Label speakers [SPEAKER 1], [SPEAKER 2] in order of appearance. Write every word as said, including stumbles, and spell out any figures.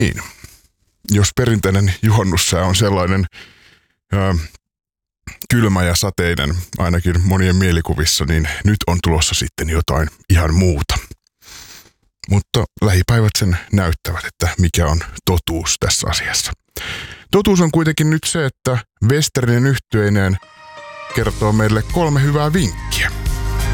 [SPEAKER 1] Niin. Jos perinteinen juhannussää on sellainen ää, kylmä ja sateinen, ainakin monien mielikuvissa, niin nyt on tulossa sitten jotain ihan muuta. Mutta lähipäivät sen näyttävät, että mikä on totuus tässä asiassa. Totuus on kuitenkin nyt se, että Westerinen yhtyeineen kertoo meille kolme hyvää vinkkiä.